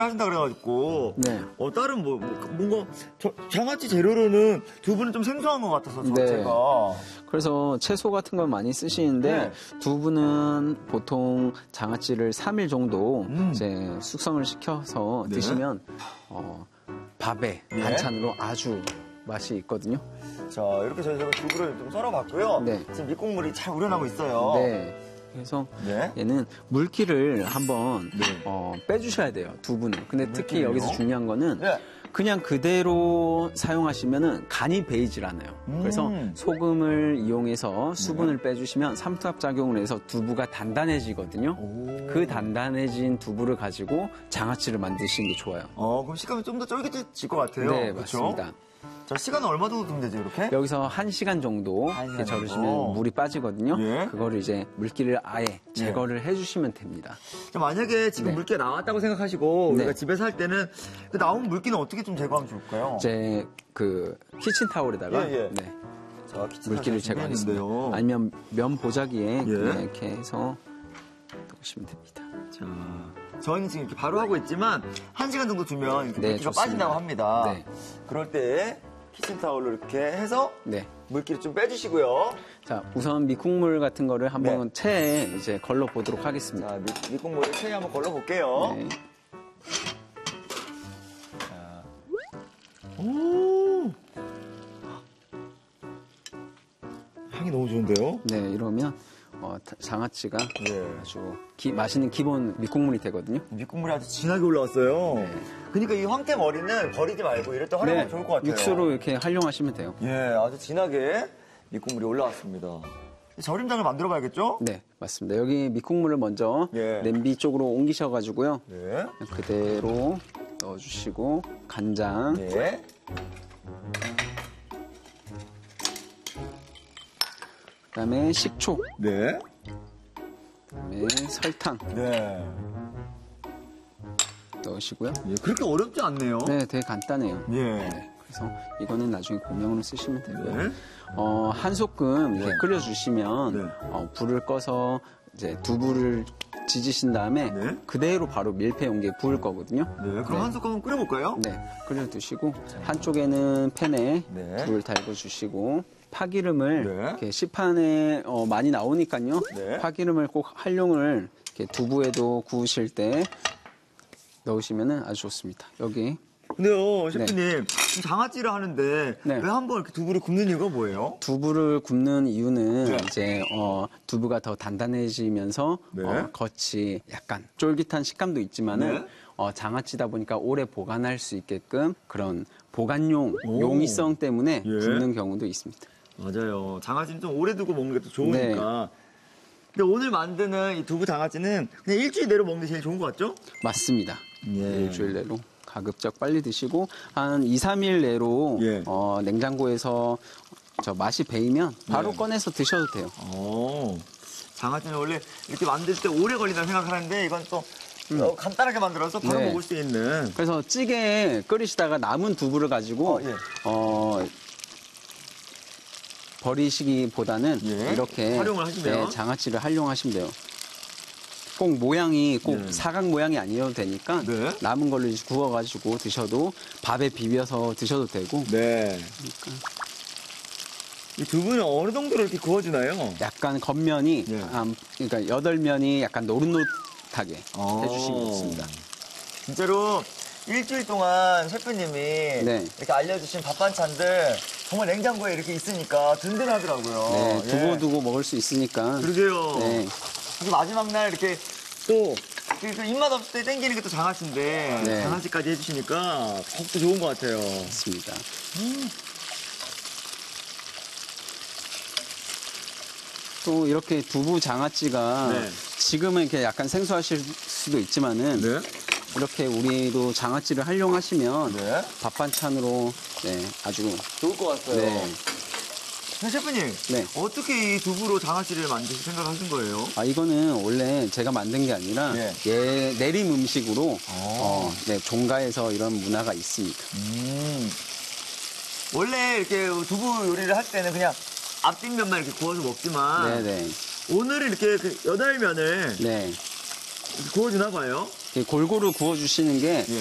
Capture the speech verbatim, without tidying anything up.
하신다 그래가지고 네. 어 다른 뭐, 뭐 뭔가 저, 장아찌 재료로는 두부는 좀 생소한 것 같아서 네. 자체가. 그래서 채소 같은 걸 많이 쓰시는데 네. 두부는 보통 장아찌를 삼 일 정도 음. 이제 숙성을 시켜서 네. 드시면 어, 밥에 네. 반찬으로 아주 맛이 있거든요. 자 이렇게 저희가 두부를 좀 썰어봤고요. 네. 지금 밑국물이 잘 우러나고 있어요. 네. 그래서 네. 얘는 물기를 한번 네. 어, 빼주셔야 돼요. 두부는. 근데 특히 물기를요? 여기서 중요한 거는 네. 그냥 그대로 사용하시면은 간이 배이질 않아요. 음. 그래서 소금을 이용해서 수분을 빼주시면 삼투압작용을 해서 두부가 단단해지거든요. 오. 그 단단해진 두부를 가지고 장아찌를 만드시는 게 좋아요. 어 그럼 식감이 좀 더 쫄깃해질 것 같아요. 네, 그렇죠? 맞습니다. 자 시간은 얼마 정도 두면 되죠 이렇게? 여기서 한 시간 정도 한 이렇게 시간 절으시면 정도. 물이 빠지거든요. 예. 그거를 이제 물기를 아예 제거를 해주시면 됩니다. 자, 만약에 지금 네. 물기가 나왔다고 생각하시고 네. 우리가 집에서 할 때는 그 나온 물기는 어떻게 좀 제거하면 좋을까요? 이제 그 키친타올에다가 예, 예. 네, 자, 키친 물기를 사실 제거하겠습니다. 준비했는데요. 아니면 면 보자기에 예. 그냥 이렇게 해서 넣으시면 됩니다. 자, 저희는 지금 이렇게 바로 하고 있지만 한 시간 정도 두면 이렇게 네, 물기가 좋습니다. 빠진다고 합니다. 네. 그럴 때 키친타올로 이렇게 해서 네. 물기를 좀 빼주시고요. 자, 우선 밑국물 같은 거를 한번 네. 체에 이제 걸러 보도록 하겠습니다. 자, 밑, 밑국물을 체에 한번 걸러볼게요. 네. 자. 오! 향이 너무 좋은데요? 네, 이러면 어, 장아찌가 네. 아주 기- 맛있는 기본 밑국물이 되거든요. 밑국물이 아주 진하게 올라왔어요. 네. 그러니까 이 황태 머리는 버리지 말고 이럴 때 활용하면 좋을 것 같아요. 육수로 이렇게 활용하시면 돼요. 예, 아주 진하게 밑국물이 올라왔습니다. 절임장을 만들어 봐야겠죠? 네, 맞습니다. 여기 밑국물을 먼저 예. 냄비 쪽으로 옮기셔가지고요. 네. 그대로 넣어주시고 간장, 예. 그다음에 식초, 네. 그다음에 설탕 네. 넣으시고요. 예, 그렇게 어렵지 않네요. 네, 되게 간단해요. 예. 네, 그래서 이거는 나중에 고명으로 쓰시면 되고요. 네. 어, 한 소끔 이렇게 네. 끓여주시면 네. 어, 불을 꺼서 이제 두부를 지지신 다음에 네. 그대로 바로 밀폐 용기에 부을 거거든요. 네. 그럼 한 숟갈 한번 끓여볼까요? 네, 끓여두시고 한쪽에는 팬에 네. 불을 달궈주시고 파기름을 네. 이렇게 시판에 어, 많이 나오니까요. 네. 파기름을 꼭 활용을 이렇게 두부에도 구우실 때 넣으시면 아주 좋습니다. 여기 근데요, 셰프님. 장아찌를 하는데 네. 왜 한 번 이렇게 두부를 굽는 이유가 뭐예요? 두부를 굽는 이유는 네. 이제 어, 두부가 더 단단해지면서 네. 어, 겉이 약간 쫄깃한 식감도 있지만은 네. 어, 장아찌다 보니까 오래 보관할 수 있게끔 그런 보관용 오. 용이성 때문에 예. 굽는 경우도 있습니다. 맞아요. 장아찌는 좀 오래 두고 먹는 게 더 좋으니까. 근데 오늘 만드는 이 두부 장아찌는 그냥 일주일 내로 먹는 게 제일 좋은 것 같죠? 맞습니다. 예. 일주일 내로 가급적 빨리 드시고 한 이, 삼 일 내로 예. 어, 냉장고에서 저 맛이 배이면 바로 네. 꺼내서 드셔도 돼요. 어, 장아찌는 원래 이렇게 만들 때 오래 걸린다고 생각하는데 이건 또 어, 간단하게 만들어서 바로 네. 먹을 수 있는. 그래서 찌개 끓이시다가 남은 두부를 가지고 어, 예. 어, 버리시기보다는 예. 이렇게 활용을 하시면. 네, 장아찌를 활용하시면 돼요. 꼭 모양이 꼭 네. 사각 모양이 아니어도 되니까 네. 남은 걸로 이제 구워가지고 드셔도 밥에 비벼서 드셔도 되고 네. 이 두부는 어느 정도로 이렇게 구워주나요? 약간 겉면이 네. 한, 그러니까 여덟 면이 약간 노릇노릇하게 어. 해주시면 좋습니다. 진짜로 일주일 동안 셰프님이 네. 이렇게 알려주신 밥 반찬들 정말 냉장고에 이렇게 있으니까 든든하더라고요. 네, 예. 두고두고 먹을 수 있으니까. 그러게요. 네. 그리고 마지막 날 이렇게 또 그, 그 입맛 없을 때 땡기는 게 또 장아찌인데 네. 장아찌까지 해주시니까 더욱더 좋은 것 같아요. 맞습니다. 또 이렇게 두부 장아찌가 네. 지금은 이렇게 약간 생소하실 수도 있지만은 네. 이렇게 우리도 장아찌를 활용하시면 네. 밥 반찬으로 네, 아주 좋을 것 같아요. 네. 근데 셰프님, 네. 어떻게 이 두부로 장아찌를 만드실 생각하신 거예요? 아 이거는 원래 제가 만든 게 아니라 네. 예, 내림 음식으로 어, 네, 종가에서 이런 문화가 있습니다. 음. 원래 이렇게 두부 요리를 할 때는 그냥 앞뒷면만 이렇게 구워서 먹지만 네네. 오늘은 이렇게 그 여덟 면을 네. 구워주나 봐요. 이렇게 골고루 구워주시는 게 예.